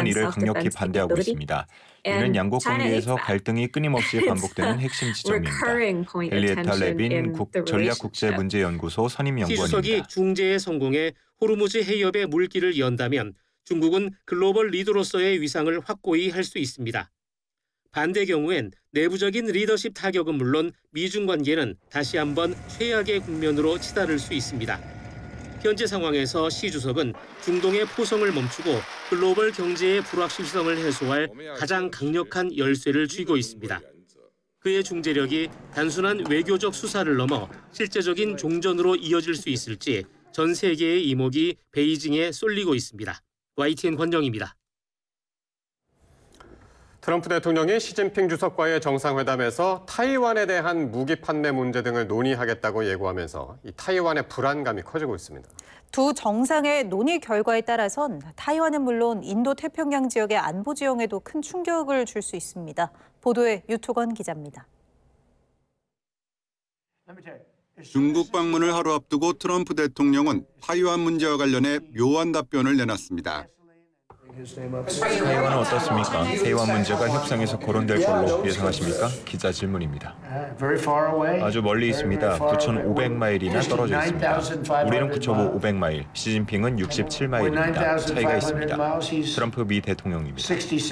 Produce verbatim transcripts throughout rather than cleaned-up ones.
미국은 이를 강력히 반대하고 있습니다. 이는 양국 관계에서 갈등이 끊임없이 반복되는 핵심 지점입니다. 헨리에타 레빈 국 전략국제문제연구소 선임 연구원입니다. 시 주석이 중재에 성공해 호르무즈 해협의 물길을 연다면 중국은 글로벌 리더로서의 위상을 확고히 할 수 있습니다. 반대 경우엔 내부적인 리더십 타격은 물론 미중 관계는 다시 한번 최악의 국면으로 치달을 수 있습니다. 현재 상황에서 시 주석은 중동의 포성을 멈추고 글로벌 경제의 불확실성을 해소할 가장 강력한 열쇠를 쥐고 있습니다. 그의 중재력이 단순한 외교적 수사를 넘어 실제적인 종전으로 이어질 수 있을지 전 세계의 이목이 베이징에 쏠리고 있습니다. 와이티엔 권정입니다. 트럼프 대통령이 시진핑 주석과의 정상회담에서 타이완에 대한 무기 판매 문제 등을 논의하겠다고 예고하면서 이 타이완의 불안감이 커지고 있습니다. 두 정상의 논의 결과에 따라선 타이완은 물론 인도태평양 지역의 안보 지형에도 큰 충격을 줄 수 있습니다. 보도에 유토건 기자입니다. 중국 방문을 하루 앞두고 트럼프 대통령은 타이완 문제와 관련해 묘한 답변을 내놨습니다. 타이완은 어떻습니까? 타이완 문제가 협상에서 거론될 걸로 예상하십니까? 기자 질문입니다. 아주 멀리 있습니다. 구천오백 마일이나 떨어져 있습니다. 우리는 구천오백 마일, 시진핑은 육십칠 마일입니다. 차이가 있습니다. 트럼프 미 대통령입니다.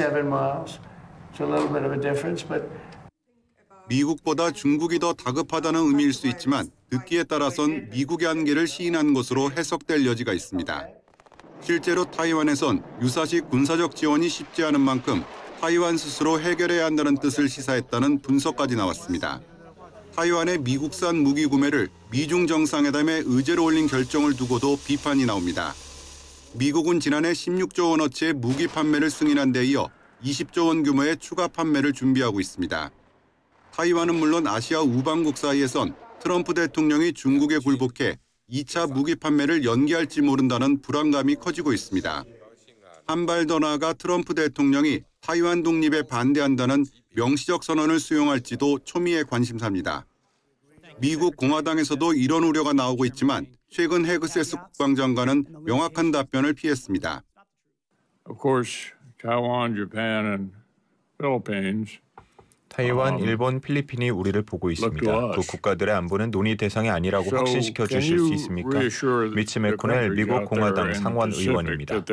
미국보다 중국이 더 다급하다는 의미일 수 있지만 듣기에 따라선 미국의 한계를 시인한 것으로 해석될 여지가 있습니다. 실제로 타이완에선 유사시 군사적 지원이 쉽지 않은 만큼 타이완 스스로 해결해야 한다는 뜻을 시사했다는 분석까지 나왔습니다. 타이완의 미국산 무기 구매를 미중 정상회담에 의제로 올린 결정을 두고도 비판이 나옵니다. 미국은 지난해 십육조 원어치의 무기 판매를 승인한 데 이어 이십조 원 규모의 추가 판매를 준비하고 있습니다. 타이완은 물론 아시아 우방국 사이에선 트럼프 대통령이 중국에 굴복해 이 차 무기 판매를 연기할지 모른다는 불안감이 커지고 있습니다. 한 발 더 나아가 트럼프 대통령이 타이완 독립에 반대한다는 명시적 선언을 수용할지도 초미의 관심사입니다. 미국 공화당에서도 이런 우려가 나오고 있지만 최근 헤그세스 국방장관은 명확한 답변을 피했습니다. Of course, Taiwan, Japan, and Philippines. 타이완, 일본, 필리핀이 우리를 보고 있습니다. 그 국가들의 안보는 논의 대상이 아니라고 확신시켜 주실 수 있습니까? 미치 맥코넬 미국 공화당 상원 의원입니다.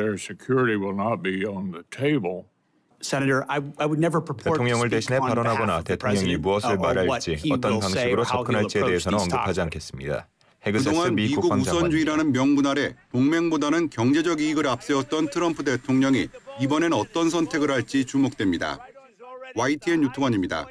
대통령을 대신해 발언하거나 대통령이 무엇을 말할지, 어떤 방식으로 접근할지에 대해서는 언급하지 않겠습니다. 그동안 미국 우선주의라는 명분 아래 동맹보다는 경제적 이익을 앞세웠던 트럼프 대통령이 이번엔 어떤 선택을 할지 주목됩니다. 와이티엔 유통원입니다.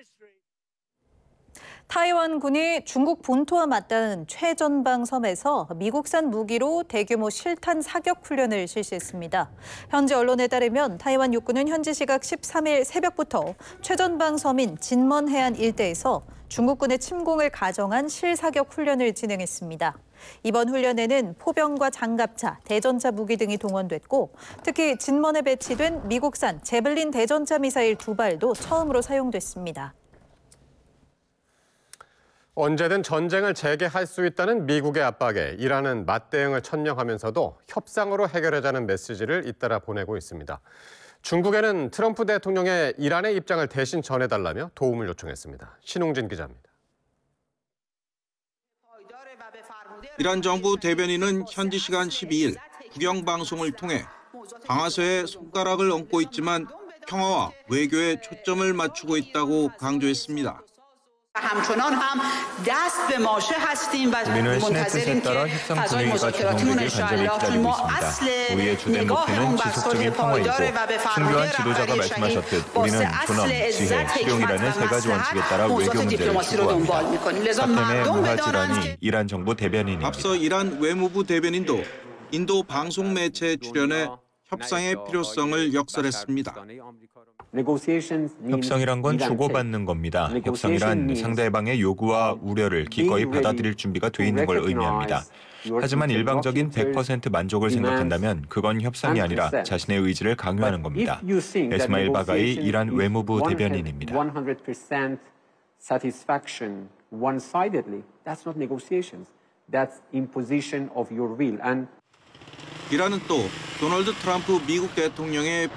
타이완군이 중국 본토와 맞닿은 최전방 섬에서 미국산 무기로 대규모 실탄 사격 훈련을 실시했습니다. 현지 언론에 따르면 타이완 육군은 현지 시각 십삼일 새벽부터 최전방 섬인 진먼 해안 일대에서 중국군의 침공을 가정한 실사격 훈련을 진행했습니다. 이번 훈련에는 포병과 장갑차, 대전차 무기 등이 동원됐고 특히 진먼에 배치된 미국산 제블린 대전차 미사일 두 발도 처음으로 사용됐습니다. 언제든 전쟁을 재개할 수 있다는 미국의 압박에 이란은 맞대응을 천명하면서도 협상으로 해결하자는 메시지를 잇따라 보내고 있습니다. 중국에는 트럼프 대통령의 이란의 입장을 대신 전해달라며 도움을 요청했습니다. 신웅진 기자입니다. 이란 정부 대변인은 현지 시간 십이일 국영방송을 통해 방아쇠에 손가락을 얹고 있지만 평화와 외교에 초점을 맞추고 있다고 강조했습니다. 우리는 신의 뜻에 따라 협상 분위기가 조성되길 간절히 기다리고 있습니다. 우리의 주된 목표는 지속적인 평화이고 순교한 지도자가 말씀하셨듯 우리는 존엄, 지혜, 실용이라는 세 가지 원칙에 따라 외교 문제를 추구합니다. 파템의 무하지라니 이란 정부 대변인입니다. 앞서 이란 외무부 대변인도 인도 방송 매체에 출연해 협상의 필요성을 역설했습니다. 협상이란 건 주고받는 겁니다. 협상이란 상대방의 요구와 우려를 기꺼이 받아들일 준비가 돼 있는 걸 의미합니다. 하지만 일방적인 백 퍼센트 만족을 생각한다면 그건 협상이 아니라 자신의 의지를 강요하는 겁니다. 에스마일 바가이 이란 외무부 대변인입니다. 이란은 또 도널드 트럼프 미국 대통령의